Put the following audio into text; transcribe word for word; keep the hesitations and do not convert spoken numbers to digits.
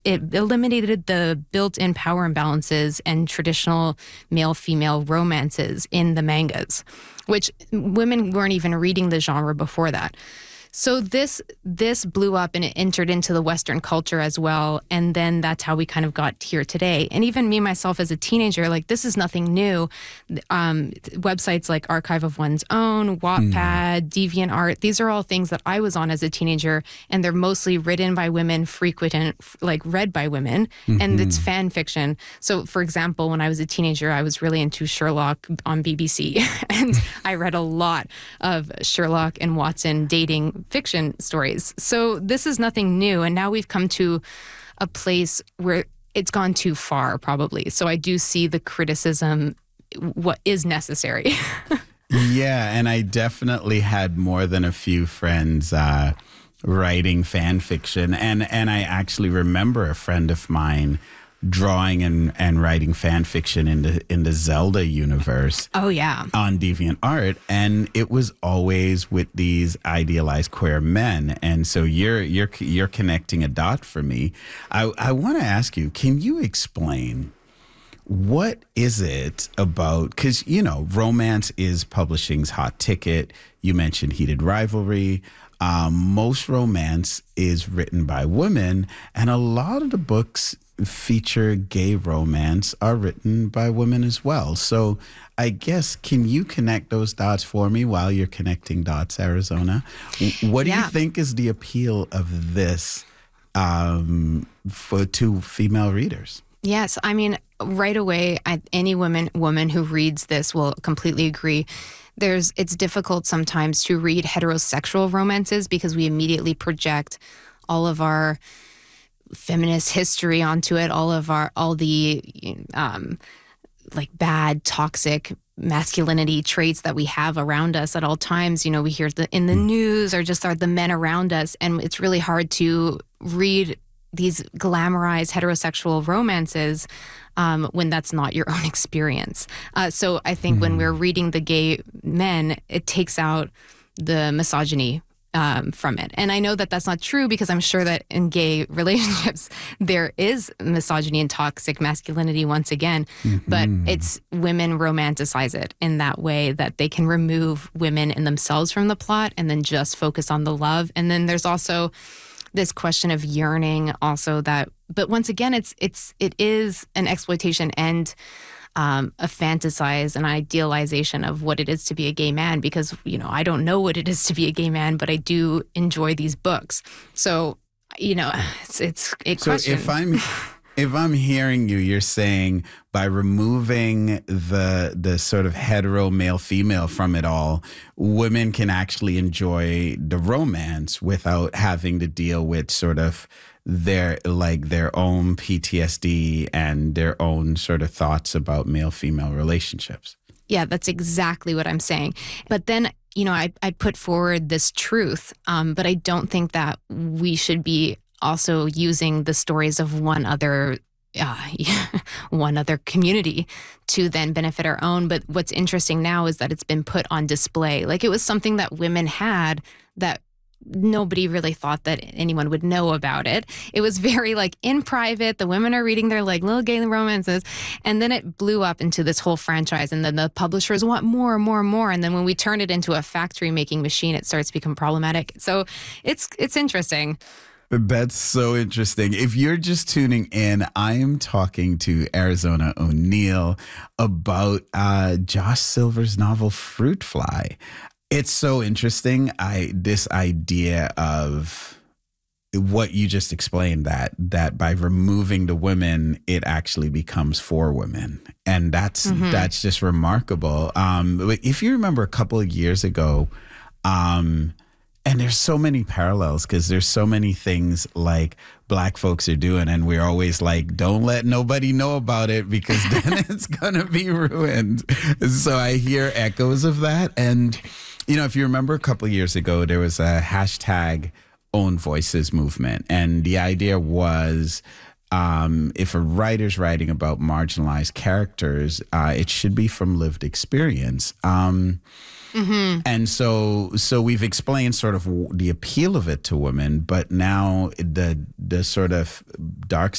it eliminated the built-in power imbalances and traditional male-female romances in the mangas, which women weren't even reading the genre before that. So this this blew up and it entered into the Western culture as well. And then that's how we kind of got here today. And even me, myself, as a teenager, like, this is nothing new. Um, websites like Archive of One's Own, Wattpad, mm. DeviantArt, these are all things that I was on as a teenager. And they're mostly written by women, frequent, like read by women. Mm-hmm. And it's fan fiction. So, for example, when I was a teenager, I was really into Sherlock on B B C. And I read a lot of Sherlock and Watson dating fiction stories. So this is nothing new. And now we've come to a place where it's gone too far, probably. So I do see the criticism, what is necessary. Yeah, and I definitely had more than a few friends uh, writing fan fiction. And, and I actually remember a friend of mine drawing and, and writing fan fiction in the in the Zelda universe. Oh yeah, on DeviantArt, and it was always with these idealized queer men. And so you're you're you're connecting a dot for me. I I want to ask you, can you explain what is it about? Because you know, romance is publishing's hot ticket. You mentioned Heated Rivalry. Um, most romance is written by women, and a lot of the books feature gay romance are written by women as well. So I guess, can you connect those dots for me while you're connecting dots, Arizona? What do yeah. you think is the appeal of this um, for to female readers? Yes, I mean, right away, I, any woman woman who reads this will completely agree. There's it's difficult sometimes to read heterosexual romances because we immediately project all of our feminist history onto it, all of our all the um, like bad, toxic masculinity traits that we have around us at all times. You know, we hear the in the news or just are the men around us, and it's really hard to read these glamorized heterosexual romances um, when that's not your own experience. Uh, so I think mm-hmm. when we're reading the gay men, it takes out the misogyny um, from it. And I know that that's not true because I'm sure that in gay relationships, there is misogyny and toxic masculinity once again, mm-hmm. but it's women romanticize it in that way that they can remove women and themselves from the plot and then just focus on the love. And then there's also this question of yearning also that, but once again, it's, it's, it is an exploitation and um, a fantasize, an idealization of what it is to be a gay man because, you know, I don't know what it is to be a gay man, but I do enjoy these books. So, you know, it's, it's a so question. if I'm, if I'm hearing you, you're saying by removing the the sort of hetero male female from it all, women can actually enjoy the romance without having to deal with sort of their like their own P T S D and their own sort of thoughts about male female relationships. Yeah, that's exactly what I'm saying. But then, you know, I, I put forward this truth, um, but I don't think that we should be also using the stories of one other uh, one other community to then benefit our own. But what's interesting now is that it's been put on display. Like it was something that women had that nobody really thought that anyone would know about it. It was very like in private. The women are reading their like little gay romances. And then it blew up into this whole franchise. And then the publishers want more and more and more. And then when we turn it into a factory making machine, it starts to become problematic. So it's it's interesting. That's so interesting. If you're just tuning in, I am talking to Arizona O'Neil about uh, Josh Silver's novel Fruit Fly. It's so interesting. I this idea of what you just explained, that that by removing the women, it actually becomes for women, and that's mm-hmm. that's just remarkable. Um, if you remember a couple of years ago. Um, And there's so many parallels because there's so many things like Black folks are doing. And we're always like, don't let nobody know about it because then it's going to be ruined. So I hear echoes of that. And, you know, if you remember a couple of years ago, there was a hashtag Own Voices movement. And the idea was um, if a writer's writing about marginalized characters, uh, it should be from lived experience. Um Mm-hmm. And so, so we've explained sort of the appeal of it to women, but now the the sort of dark